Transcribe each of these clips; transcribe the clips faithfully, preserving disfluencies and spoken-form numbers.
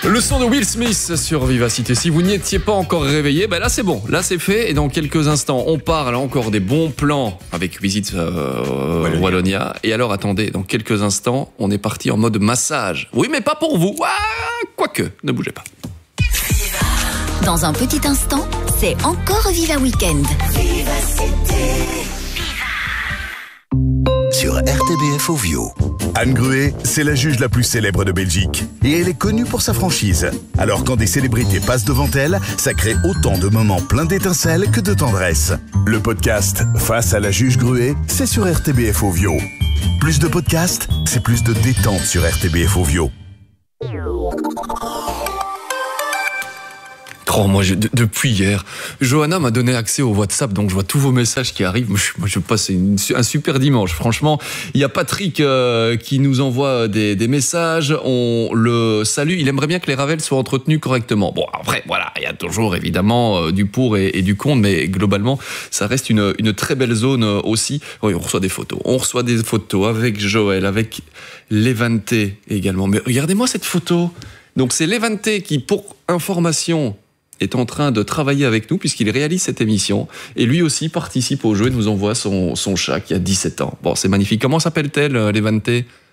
Le son de Will Smith sur Vivacité. Si vous n'y étiez pas encore réveillé, ben là c'est bon, là c'est fait. Et dans quelques instants, on parle encore des bons plans avec Visite euh, Wallonia. Wallonia. Et alors attendez, dans quelques instants, on est parti en mode massage. Oui, mais pas pour vous. Ah, quoique, ne bougez pas. Dans un petit instant, c'est encore Viva Weekend. Vivacité. Sur R T B F Ovio. Anne Gruet, c'est la juge la plus célèbre de Belgique. Et elle est connue pour sa franchise. Alors quand des célébrités passent devant elle, ça crée autant de moments pleins d'étincelles que de tendresse. Le podcast Face à la juge Gruet, c'est sur R T B F Ovio. Plus de podcasts, c'est plus de détente sur R T B F Ovio. Oh, moi, je, de, depuis hier, Johanna m'a donné accès au WhatsApp, donc je vois tous vos messages qui arrivent. Moi, je, moi, je passe une, un super dimanche. Franchement, il y a Patrick euh, qui nous envoie des, des messages. On le salue. Il aimerait bien que les Ravels soient entretenus correctement. Bon, après, voilà, il y a toujours évidemment euh, du pour et, et du contre, mais globalement, ça reste une, une très belle zone euh, aussi. Oui, on reçoit des photos. On reçoit des photos avec Joël, avec Levante également. Mais regardez-moi cette photo. Donc, c'est Levante qui, pour information, est en train de travailler avec nous puisqu'il réalise cette émission et lui aussi participe au jeu et nous envoie son, son chat qui a dix-sept ans. Bon, c'est magnifique. Comment s'appelle-t-elle, Levante ?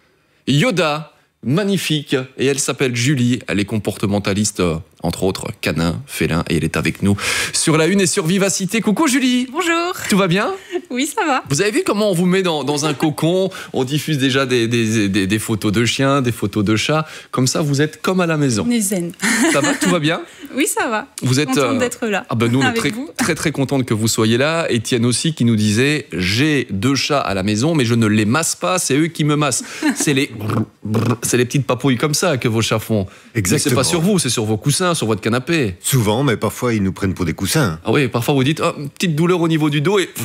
Yoda, magnifique. Et elle s'appelle Julie. Elle est comportementaliste, entre autres, canin, félin, et elle est avec nous sur la une et sur Vivacité. Coucou Julie. Bonjour. Tout va bien ? Oui, ça va. Vous avez vu comment on vous met dans, dans un cocon ? On diffuse déjà des, des, des, des photos de chiens, des photos de chats. Comme ça, vous êtes comme à la maison. On est zen. Ça va ? Tout va bien ? Oui, ça va. Vous êtes contente euh... d'être là. Ah ben nous, on est très, vous. très très contente que vous soyez là. Étienne aussi qui nous disait « J'ai deux chats à la maison, mais je ne les masse pas, c'est eux qui me massent. » C'est les, c'est les petites papouilles comme ça que vos chats font. Exactement. C'est pas sur vous, c'est sur vos coussins, sur votre canapé. Souvent, mais parfois, ils nous prennent pour des coussins. Ah oui, parfois vous dites oh, « une petite douleur au niveau du dos » et...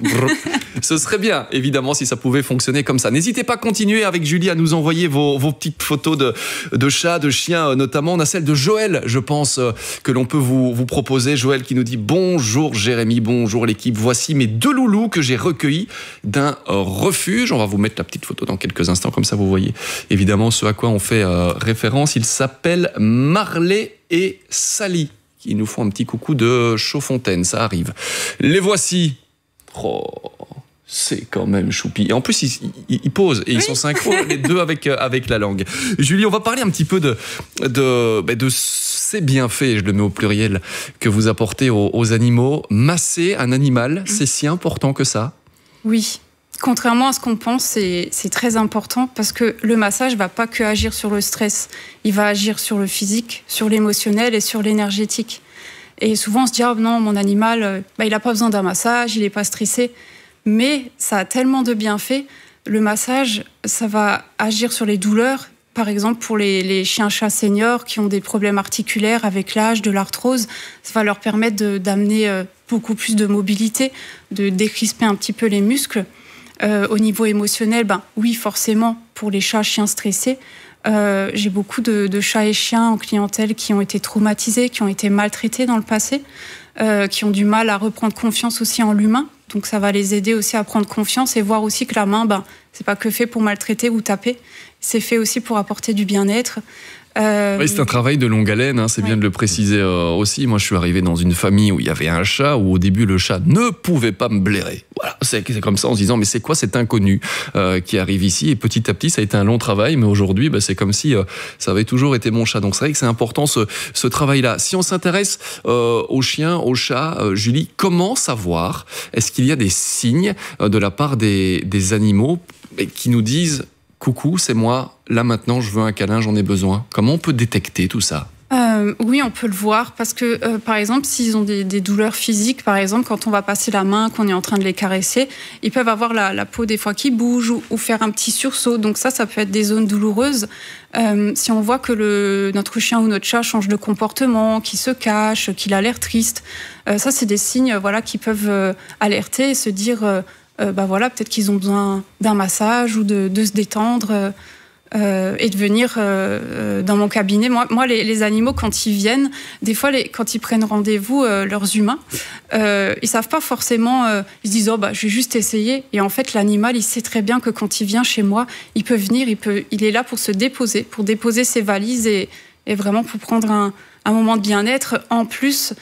Ce serait bien, évidemment, si ça pouvait fonctionner comme ça. N'hésitez pas à continuer avec Julie à nous envoyer vos, vos petites photos de, de chats, de chiens notamment. On a celle de Joël, je pense, que l'on peut vous, vous proposer. Joël qui nous dit « Bonjour Jérémy, bonjour l'équipe. Voici mes deux loulous que j'ai recueillis d'un refuge. » On va vous mettre la petite photo dans quelques instants, comme ça vous voyez évidemment ce à quoi on fait euh, référence. Ils s'appellent Marley et Sally, qui nous font un petit coucou de Chaudfontaine, ça arrive. Les voici. Oh, c'est quand même choupi. Et en plus, ils, ils, ils posent et ils oui. sont synchro, les deux avec, avec la langue. Julie, on va parler un petit peu de, de, de ces bienfaits, je le mets au pluriel, que vous apportez aux, aux animaux. Masser un animal, c'est si important que ça ? Oui. Contrairement à ce qu'on pense, c'est, c'est très important parce que le massage ne va pas que agir sur le stress. Il va agir sur le physique, sur l'émotionnel et sur l'énergétique. Et souvent, on se dit « oh non, mon animal, bah, il n'a pas besoin d'un massage, il n'est pas stressé ». Mais ça a tellement de bienfaits. Le massage, ça va agir sur les douleurs. Par exemple, pour les, les chiens-chats seniors qui ont des problèmes articulaires avec l'âge, de l'arthrose, ça va leur permettre de, d'amener euh, beaucoup plus de mobilité, de décrisper un petit peu les muscles. Euh, au niveau émotionnel, ben, oui, forcément, pour les chats, chiens stressés, Euh, j'ai beaucoup de, de chats et chiens en clientèle qui ont été traumatisés, qui ont été maltraités dans le passé, euh, qui ont du mal à reprendre confiance aussi en l'humain. Donc ça va les aider aussi à prendre confiance et voir aussi que la main, ben, c'est pas que fait pour maltraiter ou taper, c'est fait aussi pour apporter du bien-être. Euh... Oui, c'est un travail de longue haleine, hein, c'est ouais. bien de le préciser euh, aussi. Moi, je suis arrivé dans une famille où il y avait un chat, où au début, le chat ne pouvait pas me blairer. Voilà, c'est, c'est comme ça, en se disant, mais c'est quoi cet inconnu euh, qui arrive ici ? Et petit à petit, ça a été un long travail, mais aujourd'hui, bah, c'est comme si euh, ça avait toujours été mon chat. Donc c'est vrai que c'est important, ce, ce travail-là. Si on s'intéresse euh, aux chiens, aux chats, euh, Julie, comment savoir ? Est-ce qu'il y a des signes euh, de la part des, des animaux qui nous disent... Coucou, c'est moi, là maintenant je veux un câlin, j'en ai besoin. Comment on peut détecter tout ça ? euh, Oui, on peut le voir parce que, euh, par exemple, s'ils ont des, des douleurs physiques, par exemple, quand on va passer la main, qu'on est en train de les caresser, ils peuvent avoir la, la peau des fois qui bouge ou, ou faire un petit sursaut. Donc ça, ça peut être des zones douloureuses. Euh, si on voit que le, notre chien ou notre chat change de comportement, qu'il se cache, qu'il a l'air triste, euh, ça, c'est des signes voilà, qui peuvent euh, alerter et se dire... Euh, Euh, bah voilà, peut-être qu'ils ont besoin d'un massage ou de, de se détendre euh, et de venir euh, dans mon cabinet. Moi, moi les, les animaux, quand ils viennent, des fois, les, quand ils prennent rendez-vous, euh, leurs humains, euh, ils savent pas forcément, euh, ils se disent « oh bah je vais juste essayer ». Et en fait, l'animal, il sait très bien que quand il vient chez moi, il peut venir, il, peut, il est là pour se déposer, pour déposer ses valises et, et vraiment pour prendre un, un moment de bien-être. En plus,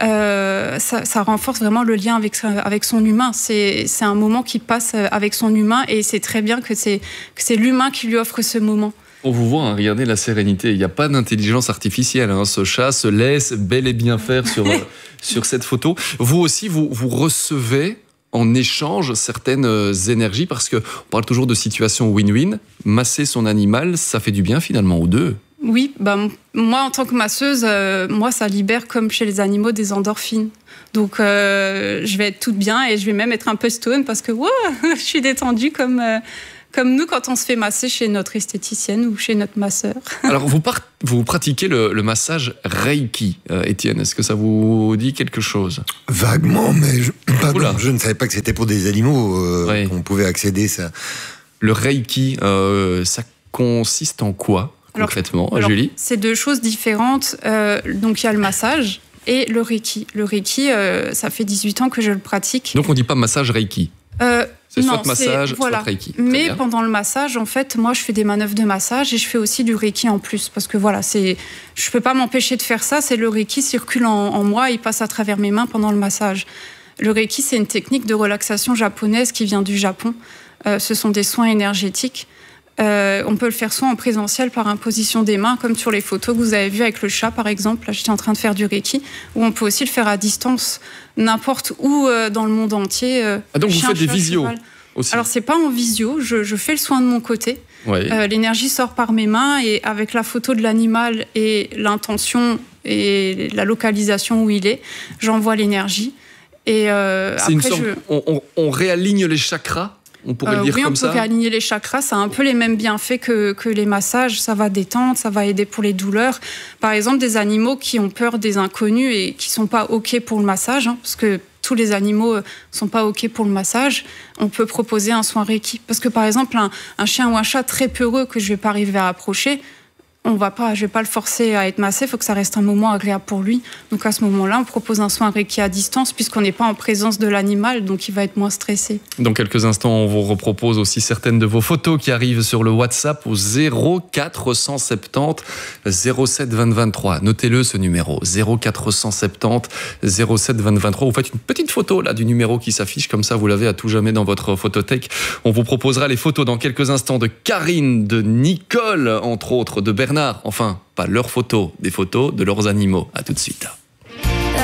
euh, ça, ça renforce vraiment le lien avec, avec son humain. C'est, c'est un moment qui passe avec son humain et c'est très bien que c'est, que c'est l'humain qui lui offre ce moment. On vous voit, hein, regardez la sérénité. Il n'y a pas d'intelligence artificielle. Hein. Ce chat se laisse bel et bien faire sur, euh, sur cette photo. Vous aussi, vous, vous recevez en échange certaines euh, énergies parce qu'on parle toujours de situation win-win. Masser son animal, ça fait du bien finalement aux deux. Oui, bah, moi en tant que masseuse, euh, moi ça libère comme chez les animaux des endorphines. Donc euh, je vais être toute bien et je vais même être un peu stone parce que wow, je suis détendue comme... Euh, Comme nous, quand on se fait masser chez notre esthéticienne ou chez notre masseur. Alors, vous, par- vous pratiquez le, le massage Reiki, euh, Étienne. Est-ce que ça vous dit quelque chose ? Vaguement, mais je, pardon, je ne savais pas que c'était pour des animaux euh, ouais. qu'on pouvait accéder ça. Le Reiki, euh, ça consiste en quoi, concrètement, alors, alors, Julie ? C'est deux choses différentes. Euh, donc, il y a le massage et le Reiki. Le Reiki, euh, ça fait dix-huit ans que je le pratique. Donc, on ne dit pas massage Reiki euh, C'est non, soit massage, c'est, voilà. soit Reiki. Très Mais bien. pendant le massage, en fait, moi, je fais des manœuvres de massage et je fais aussi du Reiki en plus. Parce que voilà, c'est, je ne peux pas m'empêcher de faire ça. C'est le Reiki circule en, en moi, il passe à travers mes mains pendant le massage. Le Reiki, c'est une technique de relaxation japonaise qui vient du Japon. Euh, ce sont des soins énergétiques. Euh, on peut le faire soit en présentiel par imposition des mains, comme sur les photos que vous avez vues avec le chat, par exemple. Là, j'étais en train de faire du Reiki. Ou on peut aussi le faire à distance, n'importe où euh, dans le monde entier. Euh, ah, donc chien, vous faites des chat, visios cheval. aussi. Alors, c'est pas en visio. Je, je fais le soin de mon côté. Ouais. Euh, l'énergie sort par mes mains et avec la photo de l'animal et l'intention et la localisation où il est, j'envoie l'énergie. Et euh, C'est après, une sorte, je... on, on, on réaligne les chakras, on pourrait Euh, le dire oui, comme on ça. peut réaligner les chakras. Ça a un peu les mêmes bienfaits que, que les massages. Ça va détendre, ça va aider pour les douleurs. Par exemple, des animaux qui ont peur des inconnus et qui sont pas OK pour le massage, hein, parce que tous les animaux ne sont pas OK pour le massage, on peut proposer un soin Reiki. Parce que par exemple, un, un chien ou un chat très peureux que je vais pas arriver à approcher, on va pas, je vais pas le forcer à être massé, il faut que ça reste un moment agréable pour lui. Donc à ce moment-là, on propose un soin Reiki à distance puisqu'on n'est pas en présence de l'animal, donc il va être moins stressé. Dans quelques instants, on vous repropose aussi certaines de vos photos qui arrivent sur le WhatsApp au zéro quatre cent soixante-dix zéro sept vingt vingt-trois. Notez-le ce numéro, zéro quatre cent soixante-dix zéro sept vingt vingt-trois. Vous faites une petite photo là du numéro qui s'affiche, comme ça vous l'avez à tout jamais dans votre photothèque. On vous proposera les photos dans quelques instants de Karine, de Nicole, entre autres, de Bernard. Enfin, pas leurs photos, des photos de leurs animaux. À tout de suite.